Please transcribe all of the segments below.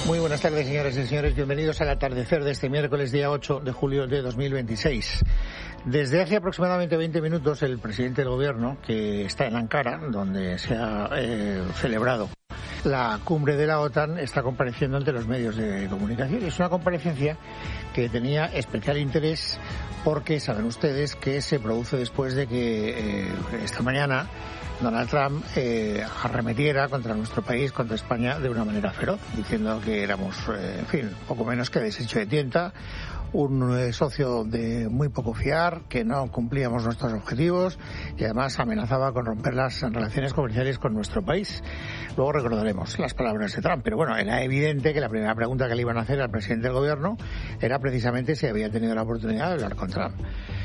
Muy buenas tardes, señoras y señores. Bienvenidos al atardecer de este miércoles, día 8 de julio de 2026. Desde hace aproximadamente 20 minutos, el presidente del Gobierno, que está en Ankara, donde se ha celebrado la cumbre de la OTAN, está compareciendo ante los medios de comunicación. Es una comparecencia que tenía especial interés porque saben ustedes que se produce después de que esta mañana Donald Trump arremetiera contra nuestro país, contra España, de una manera feroz, diciendo que éramos, en fin, poco menos que deshecho de tienta, un socio de muy poco fiar, que no cumplíamos nuestros objetivos y además amenazaba con romper las relaciones comerciales con nuestro país. Luego recordaremos las palabras de Trump, pero bueno, era evidente que la primera pregunta que le iban a hacer al presidente del Gobierno era precisamente si había tenido la oportunidad de hablar con Trump.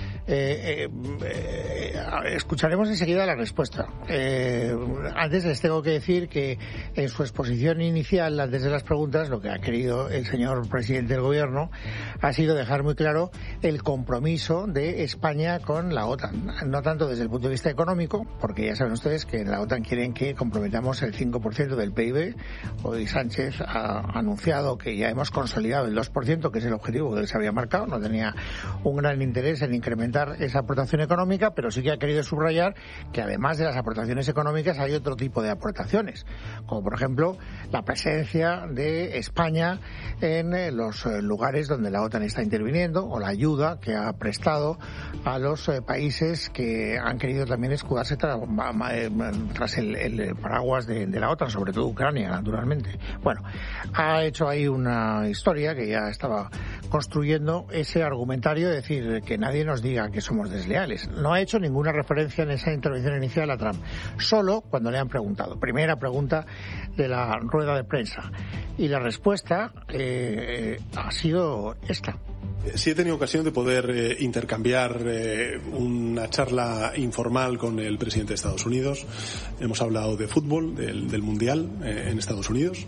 Escucharemos enseguida la respuesta. Antes les tengo que decir que en su exposición inicial, antes de las preguntas, lo que ha querido el señor presidente del Gobierno ha sido dejar muy claro el compromiso de España con la OTAN. No tanto desde el punto de vista económico, porque ya saben ustedes que en la OTAN quieren que comprometamos el 5% del PIB. Hoy Sánchez ha anunciado que ya hemos consolidado el 2%, que es el objetivo que él se había marcado. No tenía un gran interés en incrementar esa aportación económica, pero sí que ha querido subrayar que además de las aportaciones económicas hay otro tipo de aportaciones, como por ejemplo la presencia de España en los lugares donde la OTAN está interviniendo, o la ayuda que ha prestado a los países que han querido también escudarse tras el paraguas de la OTAN, sobre todo Ucrania, naturalmente. Bueno, ha hecho ahí una historia que ya estaba construyendo ese argumentario de decir que nadie nos diga que somos desleales. No ha hecho ninguna referencia en esa intervención inicial a Trump, solo cuando le han preguntado. Primera pregunta de la rueda de prensa. Y la respuesta ha sido esta. Sí he tenido ocasión de poder intercambiar una charla informal con el presidente de Estados Unidos. Hemos hablado de fútbol, del Mundial en Estados Unidos.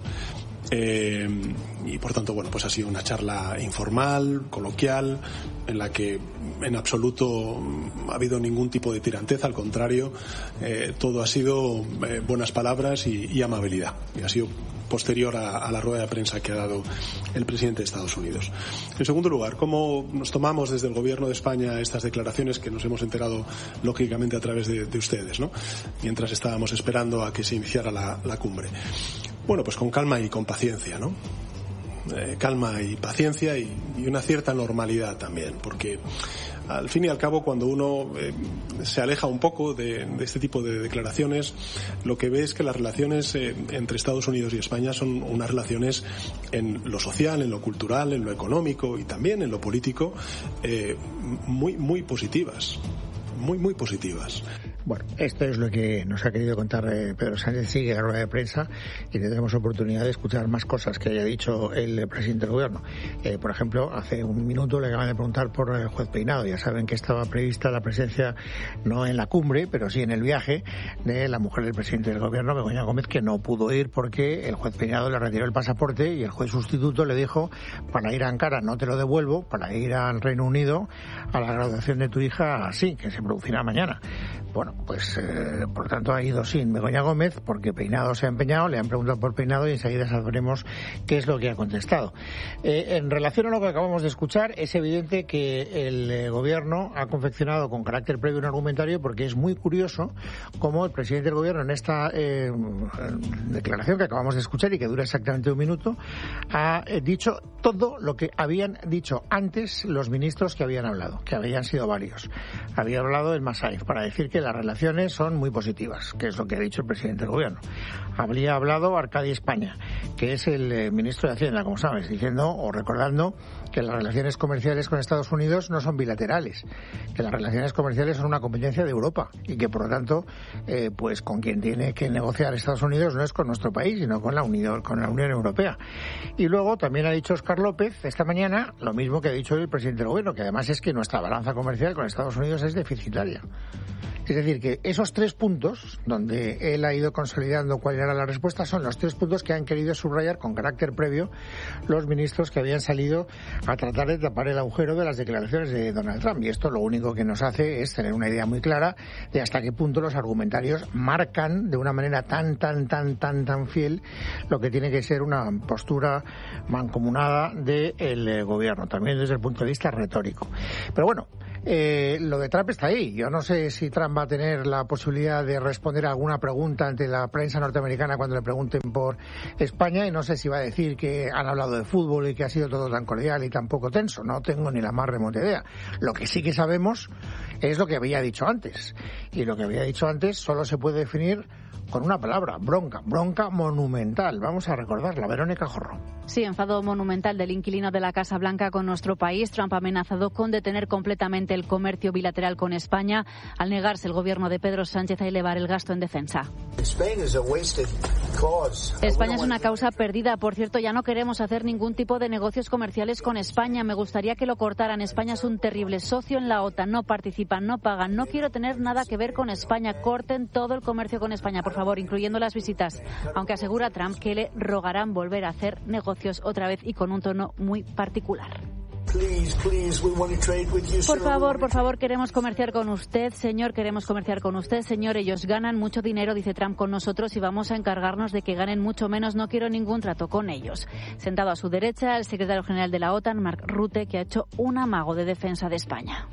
Y por tanto, bueno, pues ha sido una charla informal, coloquial, en la que en absoluto ha habido ningún tipo de tiranteza, al contrario, todo ha sido buenas palabras y amabilidad. Y ha sido posterior a la rueda de prensa que ha dado el presidente de Estados Unidos. En segundo lugar, ¿cómo nos tomamos desde el Gobierno de España estas declaraciones que nos hemos enterado lógicamente a través de ustedes, ¿no? Mientras estábamos esperando a que se iniciara la cumbre? Bueno, pues con calma y con paciencia, ¿no? Calma y paciencia y una cierta normalidad también, porque al fin y al cabo, cuando uno se aleja un poco de este tipo de declaraciones, lo que ve es que las relaciones entre Estados Unidos y España son unas relaciones en lo social, en lo cultural, en lo económico y también en lo político muy positivas. Muy positivas. Bueno, esto es lo que nos ha querido contar Pedro Sánchez. Sigue la rueda de prensa y tendremos oportunidad de escuchar más cosas que haya dicho el presidente del Gobierno. Por ejemplo, hace un minuto le acaban de preguntar por el juez Peinado. Ya saben que estaba prevista la presencia, no en la cumbre, pero sí en el viaje, de la mujer del presidente del Gobierno, Begoña Gómez, que no pudo ir porque el juez Peinado le retiró el pasaporte y el juez sustituto le dijo: para ir a Ankara no te lo devuelvo, para ir al Reino Unido a la graduación de tu hija sí, que se producirá mañana. Bueno, pues por tanto ha ido sin Begoña Gómez porque Peinado se ha empeñado, le han preguntado por Peinado y enseguida sabremos qué es lo que ha contestado. En relación a lo que acabamos de escuchar, es evidente que el Gobierno ha confeccionado con carácter previo un argumentario, porque es muy curioso cómo el presidente del Gobierno, en esta declaración que acabamos de escuchar y que dura exactamente un minuto, ha dicho todo lo que habían dicho antes los ministros que habían hablado, que habían sido varios. Había hablado el Masaif para decir que las relaciones son muy positivas, que es lo que ha dicho el presidente del Gobierno. Habría hablado Arcadi España, que es el ministro de Hacienda, como sabes, diciendo o recordando que las relaciones comerciales con Estados Unidos no son bilaterales, que las relaciones comerciales son una competencia de Europa y que, por lo tanto, pues con quien tiene que negociar Estados Unidos no es con nuestro país, sino con la Unión Europea. Y luego también ha dicho Óscar López esta mañana lo mismo que ha dicho el presidente del Gobierno, que además es que nuestra balanza comercial con Estados Unidos es deficitaria. Es decir, que esos 3 puntos, donde él ha ido consolidando cuál era la respuesta, son los 3 puntos que han querido subrayar con carácter previo los ministros que habían salido a tratar de tapar el agujero de las declaraciones de Donald Trump. Y esto lo único que nos hace es tener una idea muy clara de hasta qué punto los argumentarios marcan de una manera tan fiel lo que tiene que ser una postura mancomunada del gobierno, también desde el punto de vista retórico. Pero bueno, lo de Trump está ahí. Yo no sé si Trump va a tener la posibilidad de responder a alguna pregunta ante la prensa norteamericana cuando le pregunten por España, y no sé si va a decir que han hablado de fútbol y que ha sido todo tan cordial y tan poco tenso. No tengo ni la más remota idea. Lo que sí que sabemos es lo que había dicho antes. Y lo que había dicho antes solo se puede definir con una palabra: bronca monumental. Vamos a recordarla, Verónica Jorro. Sí, enfado monumental del inquilino de la Casa Blanca con nuestro país. Trump ha amenazado con detener completamente el comercio bilateral con España al negarse el gobierno de Pedro Sánchez a elevar el gasto en defensa. España es una causa perdida. Por cierto, ya no queremos hacer ningún tipo de negocios comerciales con España. Me gustaría que lo cortaran. España es un terrible socio en la OTAN. No participan, no pagan. No quiero tener nada que ver con España. Corten todo el comercio con España, por favor, incluyendo las visitas. Aunque asegura Trump que le rogarán volver a hacer negocios otra vez y con un tono muy particular. Por favor, queremos comerciar con usted, señor, señor. Ellos ganan mucho dinero, dice Trump, con nosotros, y vamos a encargarnos de que ganen mucho menos. No quiero ningún trato con ellos. Sentado a su derecha, el secretario general de la OTAN, Mark Rutte, que ha hecho un amago de defensa de España.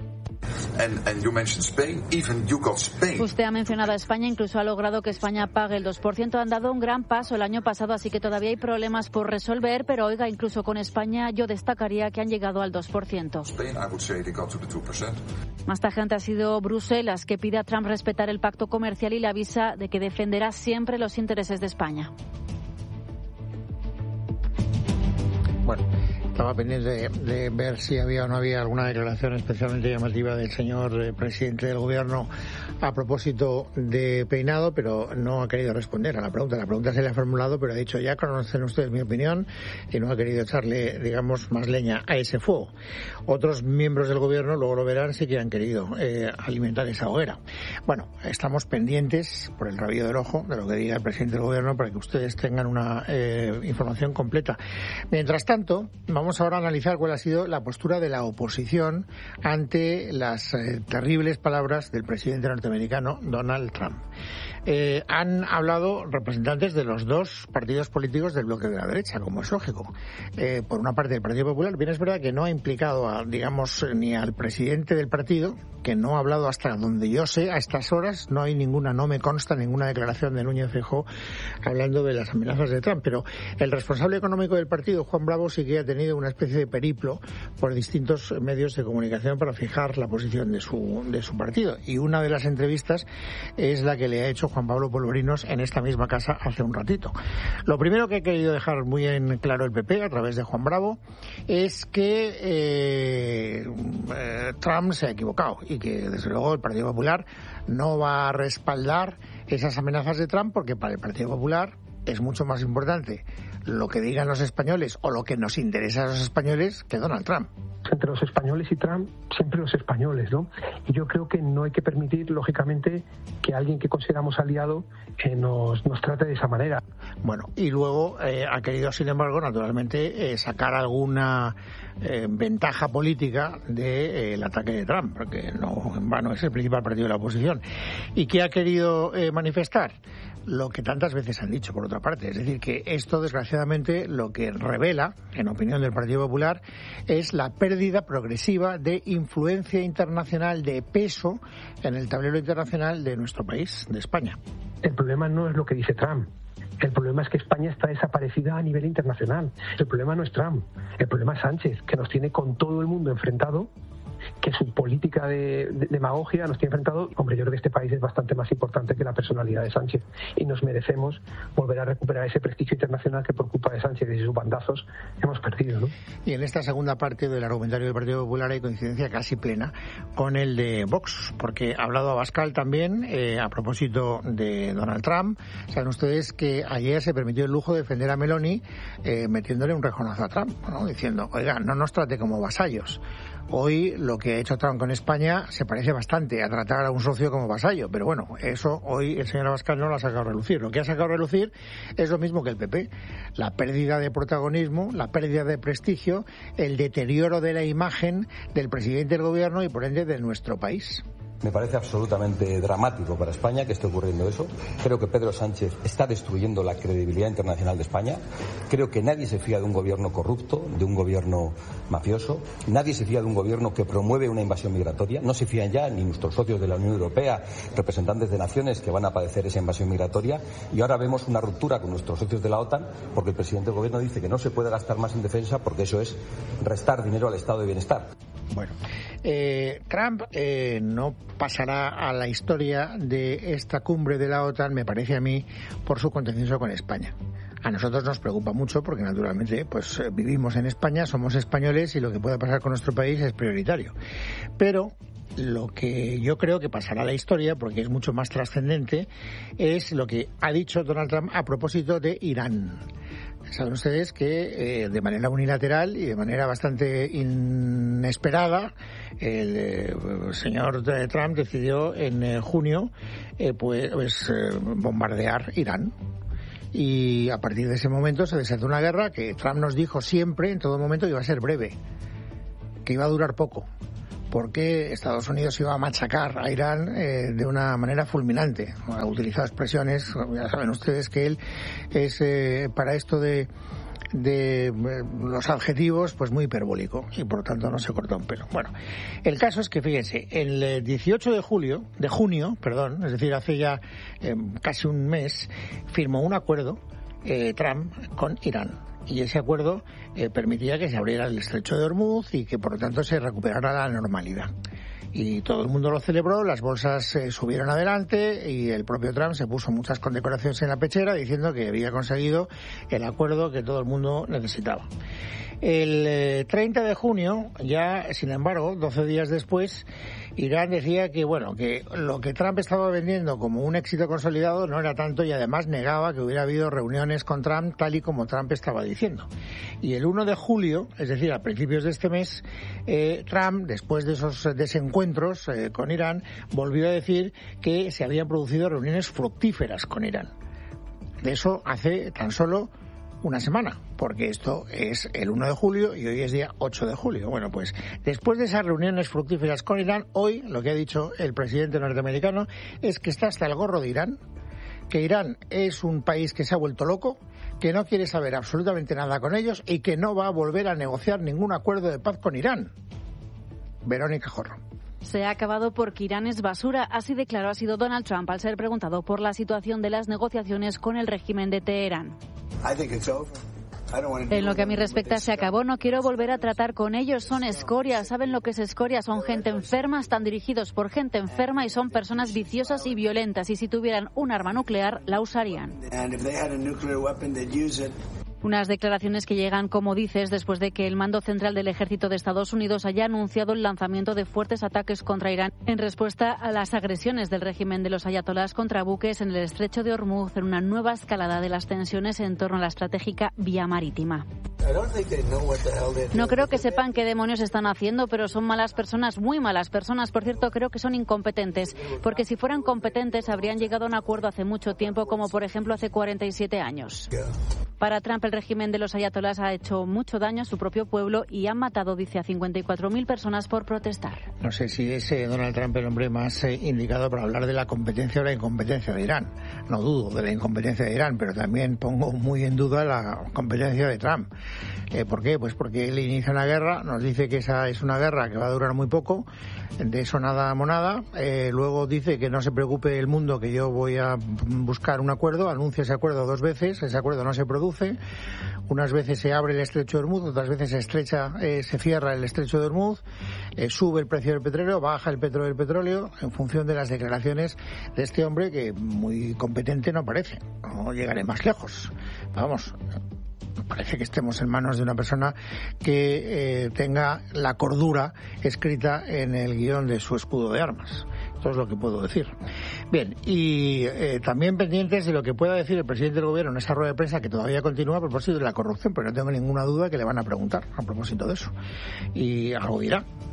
Usted ha mencionado a España, incluso ha logrado que España pague el 2%. Han dado un gran paso el año pasado, así que todavía hay problemas por resolver, pero oiga, incluso con España yo destacaría que han llegado al 2%. Más tajante ha sido Bruselas, que pide a Trump respetar el pacto comercial y le avisa de que defenderá siempre los intereses de España. Bueno, estaba pendiente de ver si había o no había alguna declaración especialmente llamativa del señor presidente del gobierno a propósito de peinado, pero no ha querido responder a la pregunta. La pregunta se le ha formulado, pero ha dicho: ya conocen ustedes mi opinión, y no ha querido echarle, digamos, más leña a ese fuego. Otros miembros del gobierno, luego lo verán, sí que han querido alimentar esa hoguera. Bueno, estamos pendientes por el rabillo del ojo de lo que diga el presidente del gobierno para que ustedes tengan una información completa. Mientras tanto, vamos ahora a analizar cuál ha sido la postura de la oposición ante las terribles palabras del presidente norteamericano Donald Trump. Han hablado representantes de los 2 partidos políticos del bloque de la derecha, como es lógico. Por una parte, el Partido Popular, bien es verdad que no ha implicado ni al presidente del partido, que no ha hablado hasta donde yo sé a estas horas. No hay no me consta ninguna declaración de Núñez Feijóo hablando de las amenazas de Trump, pero el responsable económico del partido, Juan Bravo, sí que ha tenido una especie de periplo por distintos medios de comunicación para fijar la posición de su partido, y una de las entrevistas es la que le ha hecho Juan Pablo Polvorinos en esta misma casa hace un ratito. Lo primero que ha querido dejar muy en claro el PP a través de Juan Bravo es que Trump se ha equivocado y que desde luego el Partido Popular no va a respaldar esas amenazas de Trump, porque para el Partido Popular es mucho más importante lo que digan los españoles o lo que nos interesa a los españoles que Donald Trump. Entre los españoles y Trump, siempre los españoles, ¿no? Y yo creo que no hay que permitir, lógicamente, que alguien que consideramos aliado nos trate de esa manera. Bueno, y luego ha querido, sin embargo, naturalmente, sacar alguna ventaja política del ataque de Trump, porque no en vano es el principal partido de la oposición. ¿Y qué ha querido manifestar? Lo que tantas veces han dicho, por otra parte. Es decir, que esto, desgraciadamente, lo que revela, en opinión del Partido Popular, es la pérdida progresiva de influencia internacional, de peso en el tablero internacional de nuestro país, de España. El problema no es lo que dice Trump. El problema es que España está desaparecida a nivel internacional. El problema no es Trump. El problema es Sánchez, que nos tiene con todo el mundo enfrentado, que su política de demagogia nos tiene enfrentado. Hombre, yo creo que este país es bastante más importante que la personalidad de Sánchez, y nos merecemos volver a recuperar ese prestigio internacional que por culpa de Sánchez y sus bandazos hemos perdido, ¿no? Y en esta segunda parte del argumentario del Partido Popular hay coincidencia casi plena con el de Vox, porque ha hablado Abascal también a propósito de Donald Trump. Saben ustedes que ayer se permitió el lujo de defender a Meloni metiéndole un rejonazo a Trump, ¿no? Diciendo: oiga, no nos trate como vasallos. Hoy lo que ha hecho Trump con España se parece bastante a tratar a un socio como vasallo, pero bueno, eso hoy el señor Abascal no lo ha sacado a relucir. Lo que ha sacado a relucir es lo mismo que el PP, la pérdida de protagonismo, la pérdida de prestigio, el deterioro de la imagen del presidente del gobierno y por ende de nuestro país. Me parece absolutamente dramático para España que esté ocurriendo eso. Creo que Pedro Sánchez está destruyendo la credibilidad internacional de España. Creo que nadie se fía de un gobierno corrupto, de un gobierno mafioso. Nadie se fía de un gobierno que promueve una invasión migratoria. No se fían ya ni nuestros socios de la Unión Europea, representantes de naciones que van a padecer esa invasión migratoria. Y ahora vemos una ruptura con nuestros socios de la OTAN porque el presidente del gobierno dice que no se puede gastar más en defensa porque eso es restar dinero al estado de bienestar. Bueno, Trump no pasará a la historia de esta cumbre de la OTAN, me parece a mí, por su contencioso con España. A nosotros nos preocupa mucho porque naturalmente pues vivimos en España, somos españoles y lo que pueda pasar con nuestro país es prioritario. Pero lo que yo creo que pasará a la historia, porque es mucho más trascendente, es lo que ha dicho Donald Trump a propósito de Irán. Saben ustedes que de manera unilateral y de manera bastante inesperada el señor Trump decidió en junio bombardear Irán. Y a partir de ese momento se desató una guerra que Trump nos dijo siempre, en todo momento, que iba a ser breve, que iba a durar poco, porque Estados Unidos iba a machacar a Irán de una manera fulminante. Ha utilizado expresiones, ya saben ustedes que él es para esto de los adjetivos pues muy hiperbólico y por lo tanto no se corta un pelo. Bueno, el caso es que fíjense, el 18 de junio, es decir, hace ya casi un mes, firmó un acuerdo Trump con Irán. Y ese acuerdo permitía que se abriera el estrecho de Hormuz y que por lo tanto se recuperara la normalidad. Y todo el mundo lo celebró, las bolsas subieron adelante y el propio Trump se puso muchas condecoraciones en la pechera diciendo que había conseguido el acuerdo que todo el mundo necesitaba. El 30 de junio, ya sin embargo, 12 días después, Irán decía que que lo que Trump estaba vendiendo como un éxito consolidado no era tanto y además negaba que hubiera habido reuniones con Trump tal y como Trump estaba diciendo. Y el 1 de julio, es decir, a principios de este mes, Trump, después de esos desencuentros con Irán, volvió a decir que se habían producido reuniones fructíferas con Irán. De eso hace tan solo una semana, porque esto es el 1 de julio y hoy es día 8 de julio. Bueno, pues después de esas reuniones fructíferas con Irán, hoy lo que ha dicho el presidente norteamericano es que está hasta el gorro de Irán, que Irán es un país que se ha vuelto loco, que no quiere saber absolutamente nada con ellos y que no va a volver a negociar ningún acuerdo de paz con Irán. Verónica Jorro. Se ha acabado porque Irán es basura, así declaró Donald Trump al ser preguntado por la situación de las negociaciones con el régimen de Teherán. En lo que a mí respecta, se acabó. No quiero volver a tratar con ellos. Son escoria. ¿Saben lo que es escoria? Son gente enferma, están dirigidos por gente enferma y son personas viciosas y violentas. Y si tuvieran un arma nuclear, la usarían. Unas declaraciones que llegan, como dices, después de que el mando central del ejército de Estados Unidos haya anunciado el lanzamiento de fuertes ataques contra Irán en respuesta a las agresiones del régimen de los ayatolás contra buques en el estrecho de Hormuz, en una nueva escalada de las tensiones en torno a la estratégica vía marítima. No creo que sepan qué demonios están haciendo, pero son malas personas, muy malas personas. Por cierto, creo que son incompetentes, porque si fueran competentes habrían llegado a un acuerdo hace mucho tiempo, como por ejemplo hace 47 años. Para Trump, el régimen de los ayatolás ha hecho mucho daño a su propio pueblo y han matado, dice, a 54.000 personas por protestar. No sé si es Donald Trump el hombre más indicado para hablar de la competencia o la incompetencia de Irán. No dudo de la incompetencia de Irán, pero también pongo muy en duda la competencia de Trump. ¿Por qué? Pues porque él inicia una guerra, nos dice que esa es una guerra que va a durar muy poco, de eso nada monada. Luego dice que no se preocupe el mundo, que yo voy a buscar un acuerdo, anuncia ese acuerdo 2 veces, ese acuerdo no se produce. Unas veces se abre el estrecho de Hormuz, otras veces se cierra el estrecho de Hormuz, sube el precio del petróleo, baja el precio del petróleo en función de las declaraciones de este hombre que muy competente no parece. No llegaré más lejos. Vamos, parece que estemos en manos de una persona que tenga la cordura escrita en el guión de su escudo de armas. Esto es lo que puedo decir. Bien, y también pendientes de lo que pueda decir el presidente del gobierno en esa rueda de prensa que todavía continúa a propósito de la corrupción, pero no tengo ninguna duda que le van a preguntar a propósito de eso. Y algo dirá.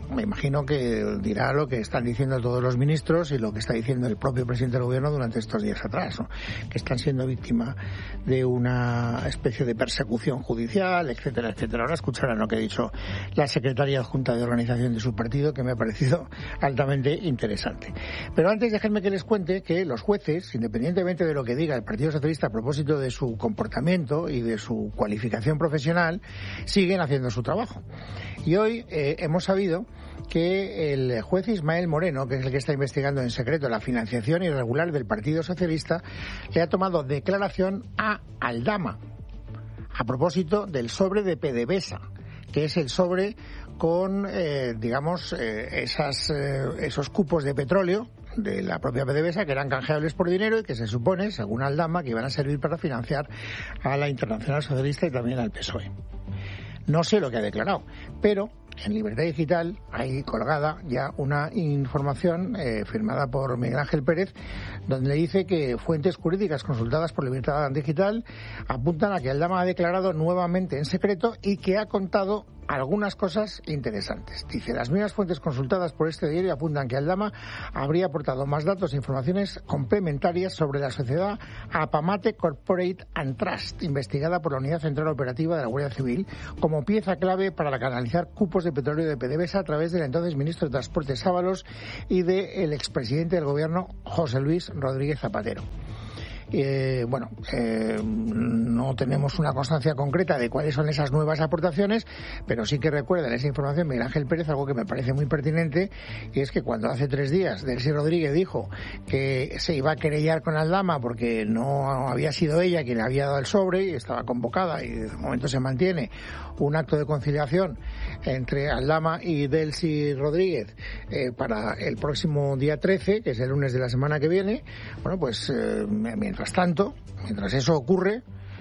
me imagino que dirá lo que están diciendo todos los ministros y lo que está diciendo el propio presidente del gobierno durante estos días atrás, ¿no? Que están siendo víctima de una especie de persecución judicial, etcétera, etcétera. Ahora escucharán lo que ha dicho la secretaria adjunta de organización de su partido, que me ha parecido altamente interesante. Pero antes déjenme que les cuente que los jueces, independientemente de lo que diga el Partido Socialista a propósito de su comportamiento y de su cualificación profesional, siguen haciendo su trabajo. Y hoy hemos sabido que el juez Ismael Moreno, que es el que está investigando en secreto la financiación irregular del Partido Socialista, le ha tomado declaración a Aldama a propósito del sobre de PDVSA, que es el sobre con, esos cupos de petróleo de la propia PDVSA que eran canjeables por dinero y que se supone, según Aldama, que iban a servir para financiar a la Internacional Socialista y también al PSOE. No sé lo que ha declarado, pero en Libertad Digital hay colgada ya una información firmada por Miguel Ángel Pérez, donde le dice que fuentes jurídicas consultadas por Libertad Digital apuntan a que Aldama ha declarado nuevamente en secreto y que ha contado algunas cosas interesantes. Dice, las mismas fuentes consultadas por este diario apuntan que Aldama habría aportado más datos e informaciones complementarias sobre la sociedad Apamate Corporate and Trust, investigada por la Unidad Central Operativa de la Guardia Civil, como pieza clave para canalizar cupos de petróleo de PDVSA a través del entonces ministro de Transportes Ábalos y del expresidente del gobierno José Luis Rodríguez Zapatero. No tenemos una constancia concreta de cuáles son esas nuevas aportaciones, pero sí que recuerda en esa información Miguel Ángel Pérez algo que me parece muy pertinente, y es que cuando hace 3 días Delcy Rodríguez dijo que se iba a querellar con Aldama porque no había sido ella quien le había dado el sobre y estaba convocada, y de momento se mantiene un acto de conciliación entre Aldama y Delcy Rodríguez para el próximo día 13, que es el lunes de la semana que viene, mientras eso ocurre,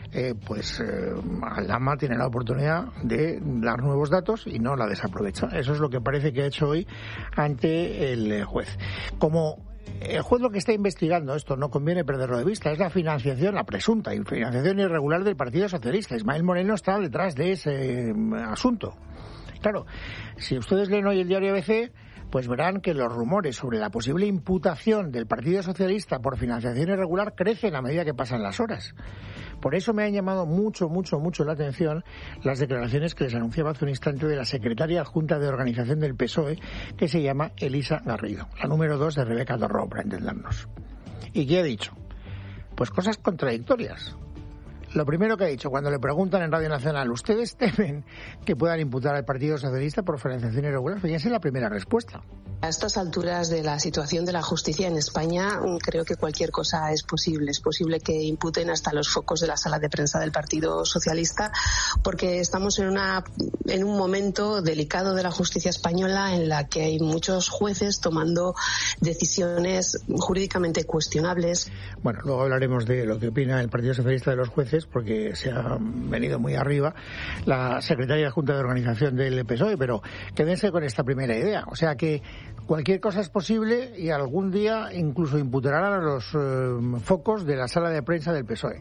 Aldama tiene la oportunidad de dar nuevos datos y no la desaprovecha. Eso es lo que parece que ha hecho hoy ante el juez. Como el juez lo que está investigando, esto no conviene perderlo de vista, es la financiación, la presunta financiación irregular del Partido Socialista. Ismael Moreno está detrás de ese asunto. Claro, si ustedes leen hoy el diario ABC, pues verán que los rumores sobre la posible imputación del Partido Socialista por financiación irregular crecen a medida que pasan las horas. Por eso me han llamado mucho la atención las declaraciones que les anunciaba hace un instante de la secretaria adjunta de organización del PSOE, que se llama Elisa Garrido, la número 2 de Rebeca Dorró, para entendernos. ¿Y qué ha dicho? Pues cosas contradictorias. Lo primero que ha dicho, cuando le preguntan en Radio Nacional, ¿ustedes temen que puedan imputar al Partido Socialista por financiación irregular? Fíjense la primera respuesta. A estas alturas de la situación de la justicia en España, creo que cualquier cosa es posible. Es posible que imputen hasta los focos de la sala de prensa del Partido Socialista, porque estamos en un momento delicado de la justicia española en la que hay muchos jueces tomando decisiones jurídicamente cuestionables. Bueno, luego hablaremos de lo que opina el Partido Socialista de los jueces, porque se ha venido muy arriba la secretaria adjunta de organización del PSOE, pero quédense con esta primera idea. O sea que cualquier cosa es posible y algún día incluso imputarán a los focos de la sala de prensa del PSOE.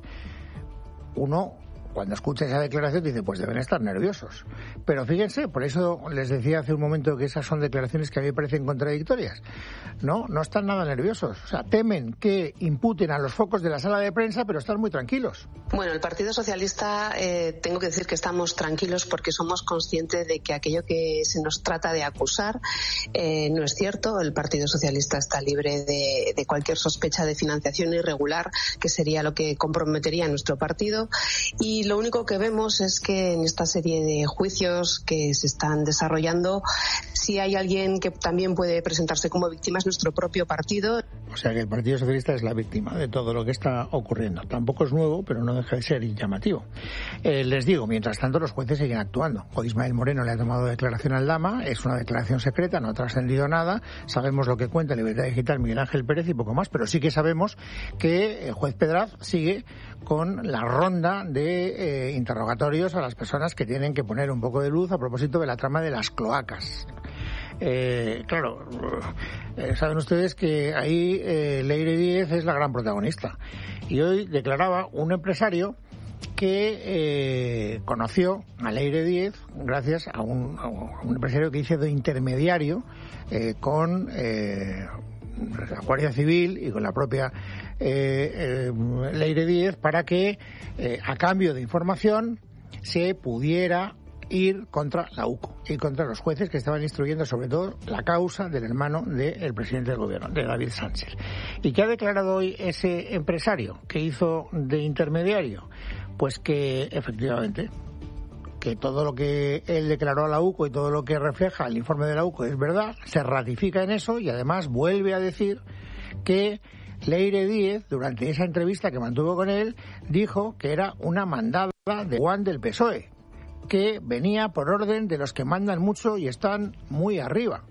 Uno, cuando escucha esa declaración, dice, pues deben estar nerviosos. Pero fíjense, por eso les decía hace un momento que esas son declaraciones que a mí me parecen contradictorias. No están nada nerviosos. O sea, temen que imputen a los focos de la sala de prensa, pero están muy tranquilos. Bueno, el Partido Socialista, tengo que decir que estamos tranquilos porque somos conscientes de que aquello que se nos trata de acusar no es cierto. El Partido Socialista está libre de cualquier sospecha de financiación irregular, que sería lo que comprometería a nuestro partido. Y lo único que vemos es que en esta serie de juicios que se están desarrollando, si hay alguien que también puede presentarse como víctima es nuestro propio partido. O sea que el Partido Socialista es la víctima de todo lo que está ocurriendo. Tampoco es nuevo, pero no deja de ser llamativo. Les digo, mientras tanto los jueces siguen actuando. Hoy Ismael Moreno le ha tomado declaración a Aldama, es una declaración secreta, no ha trascendido nada. Sabemos lo que cuenta Libertad Digital Miguel Ángel Pérez y poco más, pero sí que sabemos que el juez Pedraz sigue con la ronda de interrogatorios a las personas que tienen que poner un poco de luz a propósito de la trama de las cloacas. Saben ustedes que ahí Leire Díez es la gran protagonista. Y hoy declaraba un empresario que conoció a Leire Díez gracias a un empresario que hizo de intermediario con la Guardia Civil y con la propia Leire Díez para que a cambio de información se pudiera ir contra la UCO y contra los jueces que estaban instruyendo sobre todo la causa del hermano del presidente del gobierno, de David Sánchez. ¿Y qué ha declarado hoy ese empresario que hizo de intermediario? Pues que efectivamente que todo lo que él declaró a la UCO y todo lo que refleja el informe de la UCO es verdad, se ratifica en eso y además vuelve a decir que Leire Díez, durante esa entrevista que mantuvo con él, dijo que era una mandada de Juan del PSOE, que venía por orden de los que mandan mucho y están muy arriba.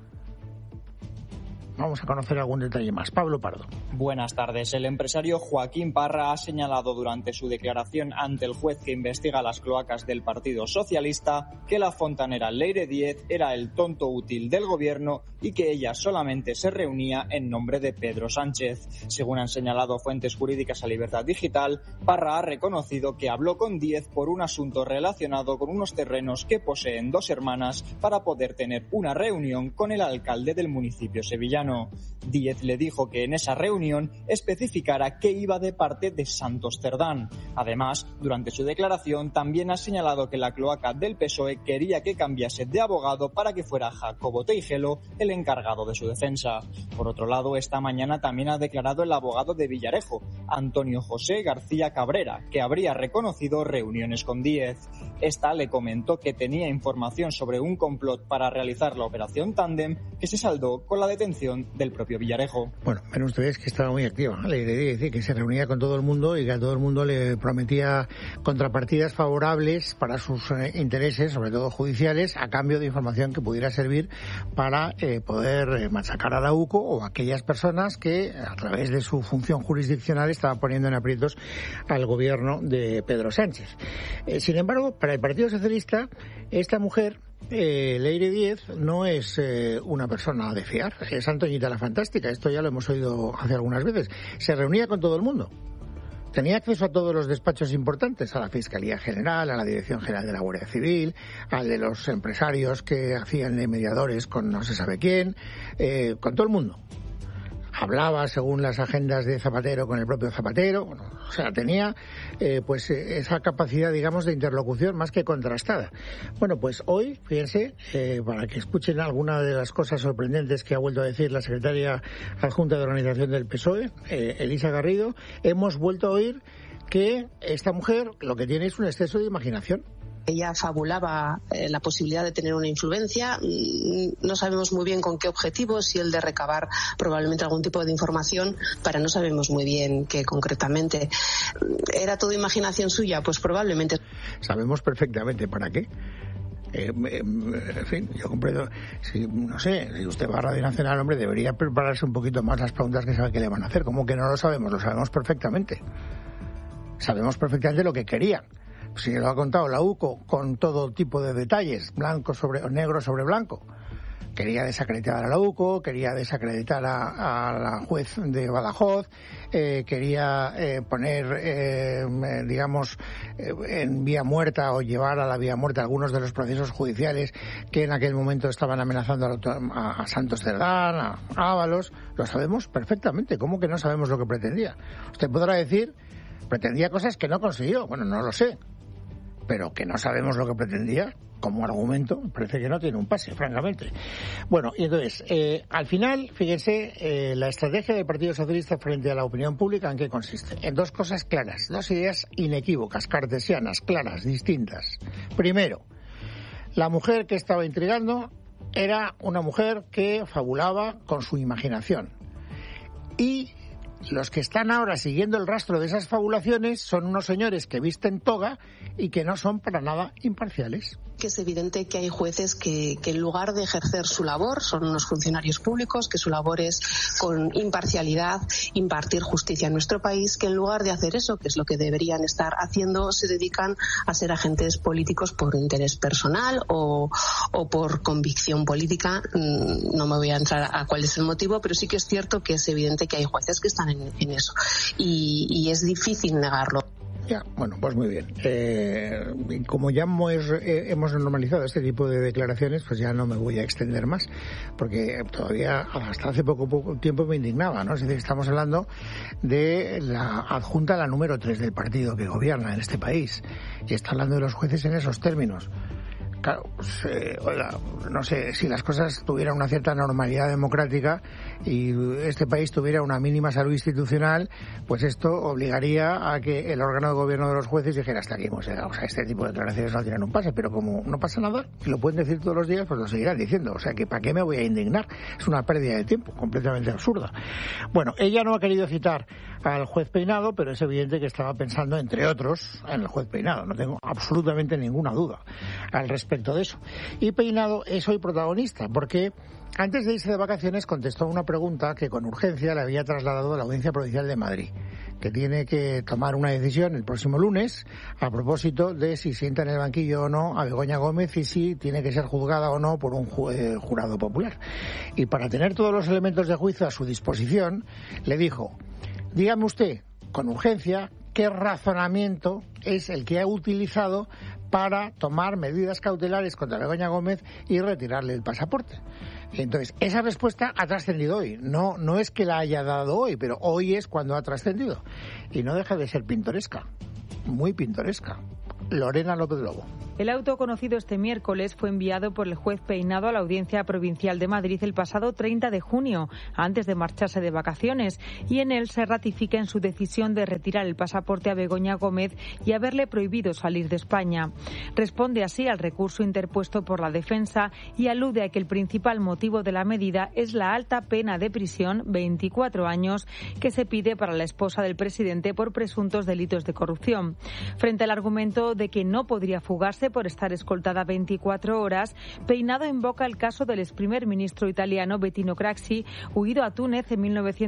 Vamos a conocer algún detalle más. Pablo Pardo. Buenas tardes. El empresario Joaquín Parra ha señalado durante su declaración ante el juez que investiga las cloacas del Partido Socialista que la fontanera Leire Díez era el tonto útil del gobierno y que ella solamente se reunía en nombre de Pedro Sánchez. Según han señalado fuentes jurídicas a Libertad Digital, Parra ha reconocido que habló con Díez por un asunto relacionado con unos terrenos que poseen dos hermanas para poder tener una reunión con el alcalde del municipio sevillano. Díez le dijo que en esa reunión especificara que iba de parte de Santos Cerdán. Además, durante su declaración también ha señalado que la cloaca del PSOE quería que cambiase de abogado para que fuera Jacobo Teijelo el encargado de su defensa. Por otro lado, esta mañana también ha declarado el abogado de Villarejo, Antonio José García Cabrera, que habría reconocido reuniones con Díez. Esta le comentó que tenía información sobre un complot para realizar la operación Tándem, que se saldó con la detención del propio Villarejo. Bueno, ven ustedes que estaba muy activa. Le decir que se reunía con todo el mundo y que a todo el mundo le prometía contrapartidas favorables para sus intereses, sobre todo judiciales, a cambio de información que pudiera servir para poder machacar a la UCO o a aquellas personas que, a través de su función jurisdiccional, estaban poniendo en aprietos al gobierno de Pedro Sánchez. Sin embargo, para el Partido Socialista, esta mujer, Leire Díez, no es una persona de fiar, es Antoñita la Fantástica, esto ya lo hemos oído hace algunas veces. Se reunía con todo el mundo, tenía acceso a todos los despachos importantes, a la Fiscalía General, a la Dirección General de la Guardia Civil, al de los empresarios que hacían de mediadores con no se sabe quién, con todo el mundo. Hablaba según las agendas de Zapatero con el propio Zapatero, bueno, o sea, tenía pues esa capacidad, digamos, de interlocución más que contrastada. Bueno, pues hoy, fíjense, para que escuchen alguna de las cosas sorprendentes que ha vuelto a decir la secretaria adjunta de organización del PSOE, Elisa Garrido, hemos vuelto a oír que esta mujer lo que tiene es un exceso de imaginación. Ella fabulaba la posibilidad de tener una influencia. No sabemos muy bien con qué objetivo, si el de recabar probablemente algún tipo de información, para no sabemos muy bien qué concretamente. ¿Era todo imaginación suya? Pues probablemente. Sabemos perfectamente para qué. En fin, yo comprendo. No sé, si usted va a Radio Nacional, hombre, debería prepararse un poquito más las preguntas que sabe que le van a hacer. ¿Cómo que no lo sabemos? Lo sabemos perfectamente. Sabemos perfectamente lo que querían. Si lo ha contado la UCO con todo tipo de detalles, negro sobre blanco. Quería desacreditar a la UCO, quería desacreditar a la juez de Badajoz, quería poner, digamos, en vía muerta o llevar a la vía muerta algunos de los procesos judiciales que en aquel momento estaban amenazando a Santos Cerdán, a Ábalos. Lo sabemos perfectamente. ¿Cómo que no sabemos lo que pretendía? Usted podrá decir, pretendía cosas que no consiguió. Bueno, no lo sé. Pero que no sabemos lo que pretendía, como argumento, parece que no tiene un pase, francamente. Bueno, y entonces, al final, fíjense, la estrategia del Partido Socialista frente a la opinión pública, ¿en qué consiste? En dos cosas claras, dos ideas inequívocas, cartesianas, claras, distintas. Primero, la mujer que estaba intrigando era una mujer que fabulaba con su imaginación. Y los que están ahora siguiendo el rastro de esas fabulaciones son unos señores que visten toga y que no son para nada imparciales. Que es evidente que hay jueces que en lugar de ejercer su labor, son unos funcionarios públicos, que su labor es con imparcialidad impartir justicia en nuestro país, que en lugar de hacer eso, que es lo que deberían estar haciendo, se dedican a ser agentes políticos por interés personal o por convicción política. No me voy a entrar a cuál es el motivo, pero sí que es cierto que es evidente que hay jueces que están en eso y es difícil negarlo. Ya, bueno, pues muy bien. Como ya hemos normalizado este tipo de declaraciones, pues ya no me voy a extender más, porque todavía hasta hace poco tiempo me indignaba, ¿no? Es decir, estamos hablando de la adjunta, la número 3 del partido que gobierna en este país, y está hablando de los jueces en esos términos. Claro, pues, oiga, no sé, si las cosas tuvieran una cierta normalidad democrática y este país tuviera una mínima salud institucional, pues esto obligaría a que el órgano de gobierno de los jueces dijera hasta aquí, pues, o sea, este tipo de declaraciones no tienen un pase, pero como no pasa nada y lo pueden decir todos los días, pues lo seguirán diciendo. O sea, que ¿para qué me voy a indignar? Es una pérdida de tiempo completamente absurda. Bueno, ella no ha querido citar al juez Peinado, pero es evidente que estaba pensando, entre otros, en el juez Peinado. No tengo absolutamente ninguna duda al respecto de eso. Y Peinado es hoy protagonista porque antes de irse de vacaciones contestó a una pregunta que con urgencia le había trasladado a la Audiencia Provincial de Madrid, que tiene que tomar una decisión el próximo lunes a propósito de si sienta en el banquillo o no a Begoña Gómez y si tiene que ser juzgada o no por un jurado popular. Y para tener todos los elementos de juicio a su disposición, le dijo: dígame usted, con urgencia, qué razonamiento es el que ha utilizado para tomar medidas cautelares contra Begoña Gómez y retirarle el pasaporte. Entonces, esa respuesta ha trascendido hoy. No es que la haya dado hoy, pero hoy es cuando ha trascendido. Y no deja de ser pintoresca, muy pintoresca. Lorena López Lobo. El auto conocido este miércoles fue enviado por el juez Peinado a la Audiencia Provincial de Madrid el pasado 30 de junio, antes de marcharse de vacaciones, y en él se ratifica en su decisión de retirar el pasaporte a Begoña Gómez y haberle prohibido salir de España. Responde así al recurso interpuesto por la defensa y alude a que el principal motivo de la medida es la alta pena de prisión, 24 años, que se pide para la esposa del presidente por presuntos delitos de corrupción. Frente al argumento de que no podría fugarse por estar escoltada 24 horas, Peinado invoca el caso del ex primer ministro italiano Bettino Craxi, huido a Túnez en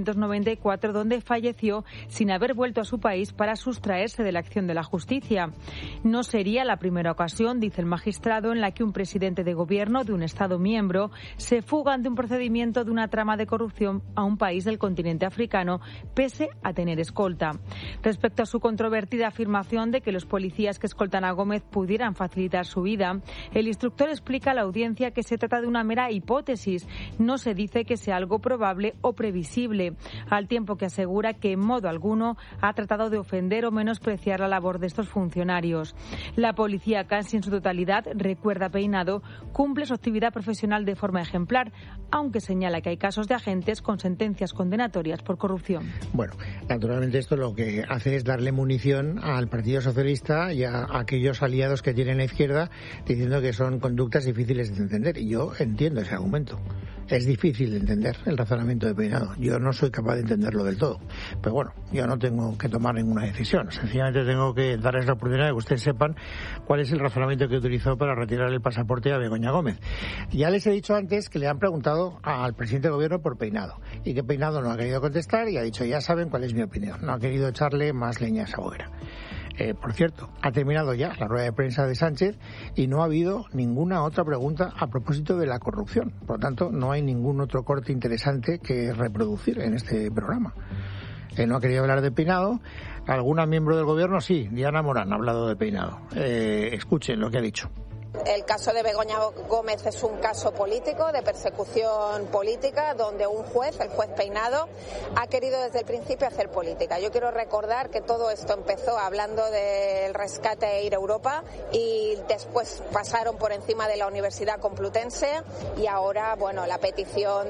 1994, donde falleció sin haber vuelto a su país para sustraerse de la acción de la justicia. No sería la primera ocasión, dice el magistrado, en la que un presidente de gobierno de un Estado miembro se fuga ante un procedimiento de una trama de corrupción a un país del continente africano, pese a tener escolta. Respecto a su controvertida afirmación de que los policías que escoltan a Gómez pudieran facilitar su vida, el instructor explica a la audiencia que se trata de una mera hipótesis. No se dice que sea algo probable o previsible, al tiempo que asegura que en modo alguno ha tratado de ofender o menospreciar la labor de estos funcionarios. La policía, casi en su totalidad, recuerda Peinado, cumple su actividad profesional de forma ejemplar, aunque señala que hay casos de agentes con sentencias condenatorias por corrupción. Bueno, naturalmente esto lo que hace es darle munición al Partido Socialista y a aquellos aliados que tienen la izquierda, diciendo que son conductas difíciles de entender. Y yo entiendo ese argumento. Es difícil de entender el razonamiento de Peinado. Yo no soy capaz de entenderlo del todo. Pero bueno, yo no tengo que tomar ninguna decisión. Sencillamente tengo que darles la oportunidad de que ustedes sepan cuál es el razonamiento que utilizó para retirar el pasaporte a Begoña Gómez. Ya les he dicho antes que le han preguntado al presidente del gobierno por Peinado y que Peinado no ha querido contestar y ha dicho: ya saben cuál es mi opinión. No ha querido echarle más leña a esa hoguera. Por cierto, ha terminado ya la rueda de prensa de Sánchez y no ha habido ninguna otra pregunta a propósito de la corrupción. Por lo tanto, no hay ningún otro corte interesante que reproducir en este programa. No ha querido hablar de Peinado. ¿Alguna miembro del gobierno? Sí, Diana Morán ha hablado de Peinado. Escuchen lo que ha dicho. El caso de Begoña Gómez es un caso político, de persecución política, donde un juez, el juez Peinado, ha querido desde el principio hacer política. Yo quiero recordar que todo esto empezó hablando del rescate e ir a Europa y después pasaron por encima de la Universidad Complutense y ahora, bueno, la petición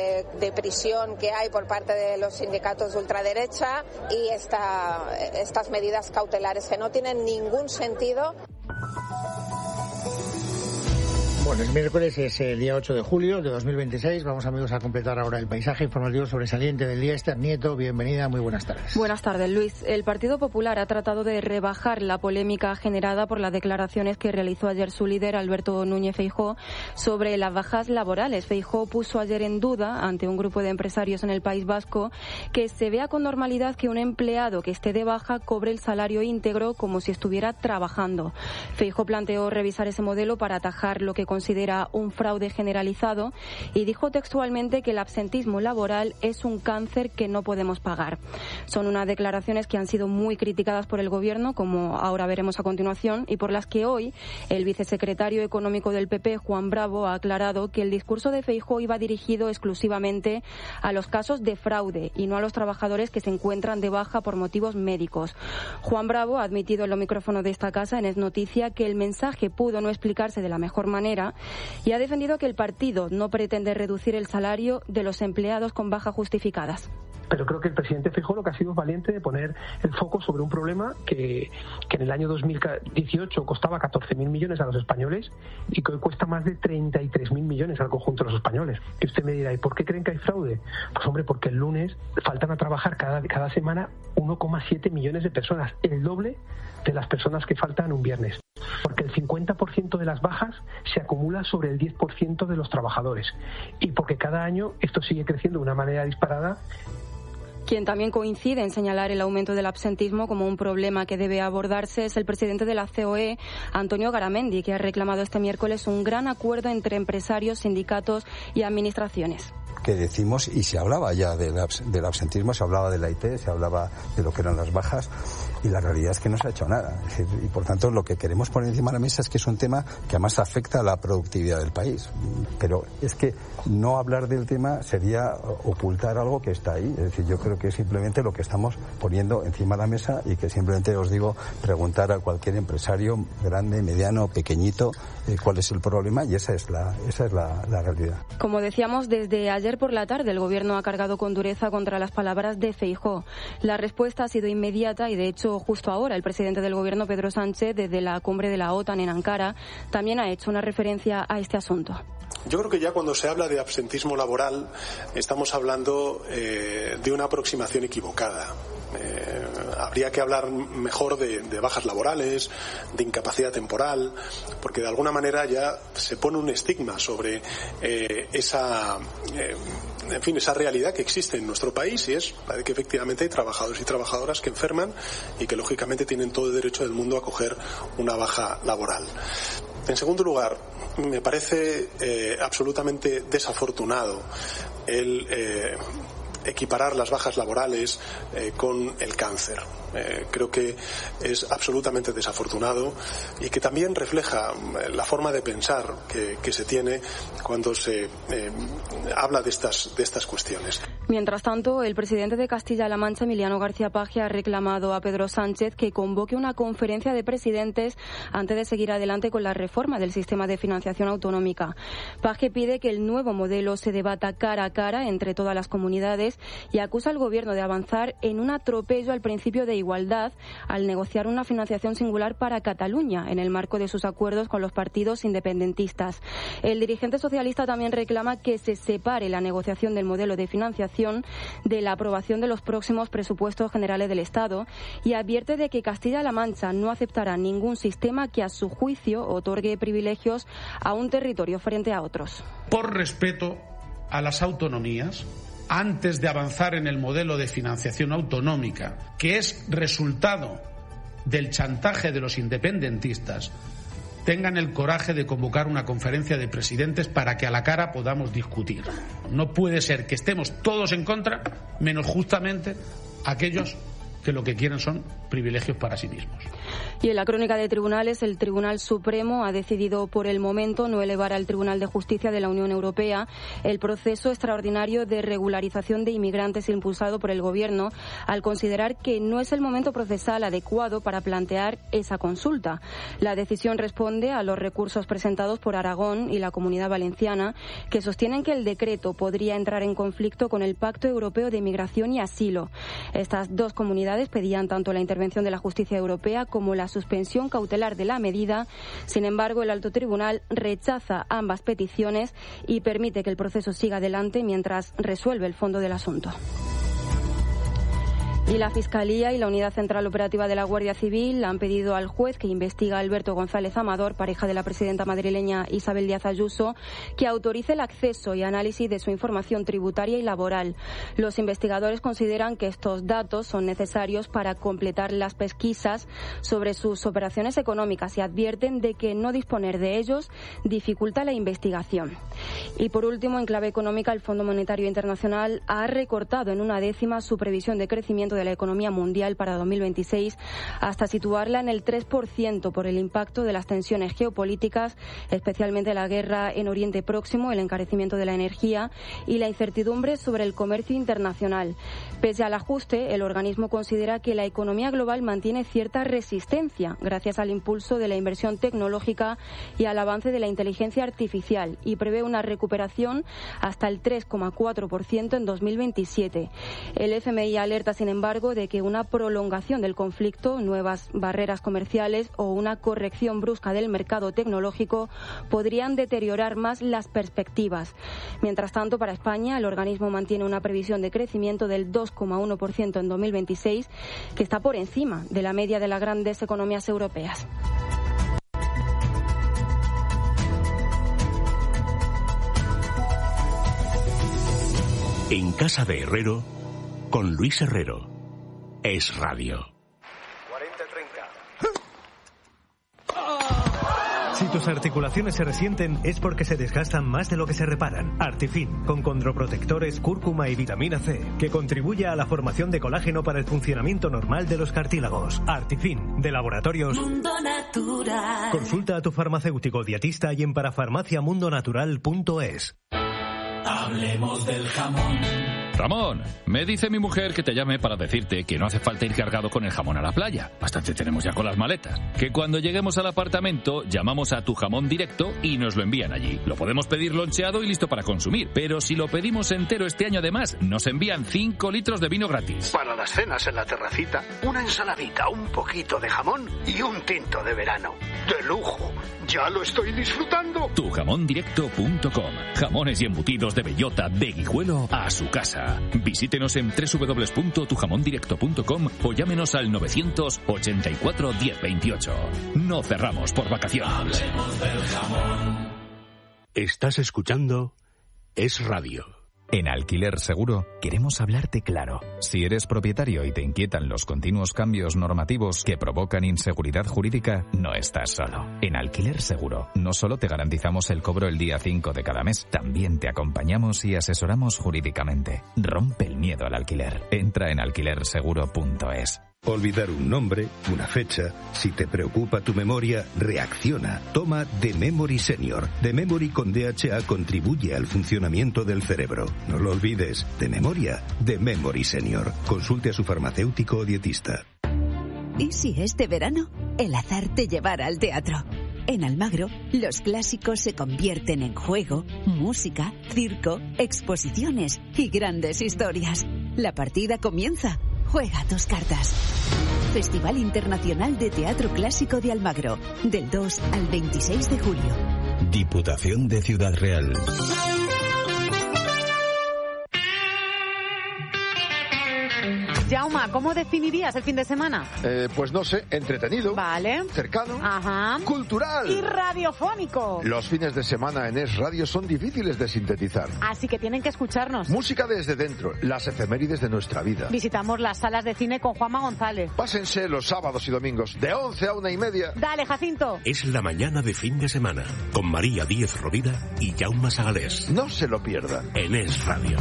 de prisión que hay por parte de los sindicatos de ultraderecha y estas medidas cautelares que no tienen ningún sentido. Bueno, el miércoles es el día 8 de julio de 2026. Vamos, amigos, a completar ahora el paisaje informativo sobresaliente del día. Esther Nieto, bienvenida, muy buenas tardes. Buenas tardes, Luis. El Partido Popular ha tratado de rebajar la polémica generada por las declaraciones que realizó ayer su líder, Alberto Núñez Feijóo, sobre las bajas laborales. Feijóo puso ayer en duda, ante un grupo de empresarios en el País Vasco, que se vea con normalidad que un empleado que esté de baja cobre el salario íntegro como si estuviera trabajando. Feijóo planteó revisar ese modelo para atajar lo que considera un fraude generalizado y dijo textualmente que el absentismo laboral es un cáncer que no podemos pagar. Son unas declaraciones que han sido muy criticadas por el Gobierno, como ahora veremos a continuación, y por las que hoy el vicesecretario económico del PP, Juan Bravo, ha aclarado que el discurso de Feijóo iba dirigido exclusivamente a los casos de fraude y no a los trabajadores que se encuentran de baja por motivos médicos. Juan Bravo ha admitido en los micrófonos de esta casa, en Es Noticia, que el mensaje pudo no explicarse de la mejor manera y ha defendido que el partido no pretende reducir el salario de los empleados con bajas justificadas. Pero creo que el presidente Feijóo lo que ha sido valiente de poner el foco sobre un problema que en el año 2018 costaba 14.000 millones a los españoles y que hoy cuesta más de 33.000 millones al conjunto de los españoles. Y usted me dirá, ¿y por qué creen que hay fraude? Pues hombre, porque el lunes faltan a trabajar cada semana 1,7 millones de personas, el doble de las personas que faltan un viernes. Porque el 50% de las bajas se acumula sobre el 10% de los trabajadores. Y porque cada año esto sigue creciendo de una manera disparada. Quien también coincide en señalar el aumento del absentismo como un problema que debe abordarse es el presidente de la COE, Antonio Garamendi, que ha reclamado este miércoles un gran acuerdo entre empresarios, sindicatos y administraciones. Que decimos, y se hablaba ya del absentismo, se hablaba de la IT, se hablaba de lo que eran las bajas, y la realidad es que no se ha hecho nada. Es decir, y por tanto lo que queremos poner encima de la mesa es que es un tema que además afecta a la productividad del país. Pero es que no hablar del tema sería ocultar algo que está ahí. Es decir, yo creo que es simplemente lo que estamos poniendo encima de la mesa y que simplemente os digo, preguntar a cualquier empresario, grande, mediano, pequeñito, cuál es el problema, y esa es la realidad. Como decíamos, desde ayer por la tarde el Gobierno ha cargado con dureza contra las palabras de Feijóo. La respuesta ha sido inmediata y, de hecho, justo ahora el presidente del Gobierno, Pedro Sánchez, desde la cumbre de la OTAN en Ankara, también ha hecho una referencia a este asunto. Yo creo que ya cuando se habla de absentismo laboral estamos hablando de una aproximación equivocada. Habría que hablar mejor de bajas laborales, de incapacidad temporal, porque de alguna manera ya se pone un estigma sobre esa realidad que existe en nuestro país, y es la de que efectivamente hay trabajadores y trabajadoras que enferman y que lógicamente tienen todo el derecho del mundo a coger una baja laboral. En segundo lugar, me parece absolutamente desafortunado el equiparar las bajas laborales con el cáncer. Creo que es absolutamente desafortunado y que también refleja la forma de pensar que se tiene cuando se habla de estas cuestiones. Mientras tanto, el presidente de Castilla-La Mancha, Emiliano García Paje, ha reclamado a Pedro Sánchez que convoque una conferencia de presidentes antes de seguir adelante con la reforma del sistema de financiación autonómica. Paje pide que el nuevo modelo se debata cara a cara entre todas las comunidades y acusa al Gobierno de avanzar en un atropello al principio de igualdad al negociar una financiación singular para Cataluña en el marco de sus acuerdos con los partidos independentistas. El dirigente socialista también reclama que se separe la negociación del modelo de financiación de la aprobación de los próximos presupuestos generales del Estado y advierte de que Castilla-La Mancha no aceptará ningún sistema que a su juicio otorgue privilegios a un territorio frente a otros. Por respeto a las autonomías, antes de avanzar en el modelo de financiación autonómica, que es resultado del chantaje de los independentistas, tengan el coraje de convocar una conferencia de presidentes para que a la cara podamos discutir. No puede ser que estemos todos en contra, menos justamente aquellos que lo que quieren son privilegios para sí mismos. Y en la crónica de tribunales, el Tribunal Supremo ha decidido por el momento no elevar al Tribunal de Justicia de la Unión Europea el proceso extraordinario de regularización de inmigrantes impulsado por el Gobierno, al considerar que no es el momento procesal adecuado para plantear esa consulta. La decisión responde a los recursos presentados por Aragón y la Comunidad Valenciana, que sostienen que el decreto podría entrar en conflicto con el Pacto Europeo de Migración y Asilo. Estas dos comunidades pedían tanto la intervención de la justicia europea como la suspensión cautelar de la medida. Sin embargo, el Alto Tribunal rechaza ambas peticiones y permite que el proceso siga adelante mientras resuelve el fondo del asunto. Y la Fiscalía y la Unidad Central Operativa de la Guardia Civil han pedido al juez que investiga a Alberto González Amador, pareja de la presidenta madrileña Isabel Díaz Ayuso, que autorice el acceso y análisis de su información tributaria y laboral. Los investigadores consideran que estos datos son necesarios para completar las pesquisas sobre sus operaciones económicas y advierten de que no disponer de ellos dificulta la investigación. Y por último, en clave económica, el Fondo Monetario Internacional ha recortado en 1/10 su previsión de crecimiento de la economía mundial para 2026 hasta situarla en el 3% por el impacto de las tensiones geopolíticas, especialmente la guerra en Oriente Próximo, el encarecimiento de la energía y la incertidumbre sobre el comercio internacional. Pese al ajuste, el organismo considera que la economía global mantiene cierta resistencia gracias al impulso de la inversión tecnológica y al avance de la inteligencia artificial y prevé una recuperación hasta el 3,4% en 2027. El FMI alerta, sin embargo, de que una prolongación del conflicto, nuevas barreras comerciales o una corrección brusca del mercado tecnológico podrían deteriorar más las perspectivas. Mientras tanto, para España, el organismo mantiene una previsión de crecimiento del 2,1% en 2026, que está por encima de la media de las grandes economías europeas. En casa de Herrero, con Luis Herrero. Es Radio. 40-30. Si tus articulaciones se resienten es porque se desgastan más de lo que se reparan. Artifin, con condroprotectores, cúrcuma y vitamina C, que contribuye a la formación de colágeno para el funcionamiento normal de los cartílagos. Artifin, de Laboratorios Mundo Natural. Consulta a tu farmacéutico dietista y en parafarmaciamundonatural.es. Hablemos del jamón. Ramón, me dice mi mujer que te llame para decirte que no hace falta ir cargado con el jamón a la playa. Bastante tenemos ya con las maletas. Que cuando lleguemos al apartamento llamamos a Tu Jamón Directo y nos lo envían allí. Lo podemos pedir loncheado y listo para consumir. Pero si lo pedimos entero este año además, nos envían 5 litros de vino gratis. Para las cenas en la terracita, una ensaladita, un poquito de jamón y un tinto de verano. ¡De lujo! ¡Ya lo estoy disfrutando! Tujamondirecto.com. Jamones y embutidos de bellota, de Guijuelo a su casa. Visítenos en www.tujamondirecto.com o llámenos al 984 1028. No cerramos por vacaciones. Hablemos del jamón. Estás escuchando Es Radio. En Alquiler Seguro queremos hablarte claro. Si eres propietario y te inquietan los continuos cambios normativos que provocan inseguridad jurídica, no estás solo. En Alquiler Seguro no solo te garantizamos el cobro el día 5 de cada mes, también te acompañamos y asesoramos jurídicamente. Rompe el miedo al alquiler. Entra en alquilerseguro.es. Olvidar un nombre, una fecha. Si te preocupa tu memoria, reacciona. Toma The Memory Senior. The Memory con DHA contribuye al funcionamiento del cerebro. No lo olvides. De memoria, The Memory Senior. Consulte a su farmacéutico o dietista. ¿Y si este verano el azar te llevara al teatro? En Almagro, los clásicos se convierten en juego, música, circo, exposiciones y grandes historias. La partida comienza. Juega tus cartas. Festival Internacional de Teatro Clásico de Almagro, del 2 al 26 de julio. Diputación de Ciudad Real. Jauma, ¿cómo definirías el fin de semana? Pues no sé, entretenido. Vale. Cercano. Ajá. Cultural. Y radiofónico. Los fines de semana en Es Radio son difíciles de sintetizar. Así que tienen que escucharnos. Música desde dentro, las efemérides de nuestra vida. Visitamos las salas de cine con Juanma González. Pásense los sábados y domingos, de 11 a 1:30. Dale, Jacinto. Es la mañana de fin de semana, con María Díez Rovira y Jaume Sagalés. No se lo pierdan. En Es Radio.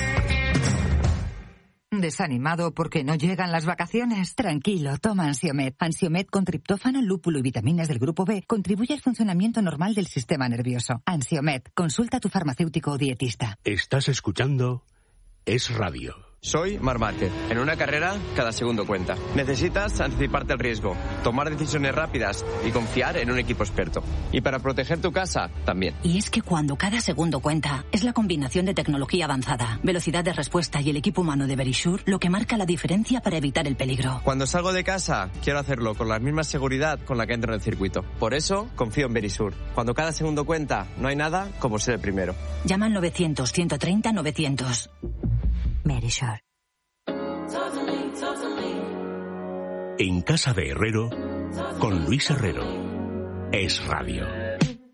¿Desanimado porque no llegan las vacaciones? Tranquilo, toma Ansiomed. Ansiomed con triptófano, lúpulo y vitaminas del grupo B contribuye al funcionamiento normal del sistema nervioso. Ansiomed, consulta a tu farmacéutico o dietista. Estás escuchando Es Radio. Soy Marc Márquez. En una carrera, cada segundo cuenta. Necesitas anticiparte al riesgo, tomar decisiones rápidas y confiar en un equipo experto. Y para proteger tu casa, también. Y es que cuando cada segundo cuenta, es la combinación de tecnología avanzada, velocidad de respuesta y el equipo humano de Verisure lo que marca la diferencia para evitar el peligro. Cuando salgo de casa, quiero hacerlo con la misma seguridad con la que entro en el circuito. Por eso, confío en Verisure. Cuando cada segundo cuenta, no hay nada como ser el primero. Llama al 900-130-900. Verisure. En casa de Herrero, con Luis Herrero. Es Radio.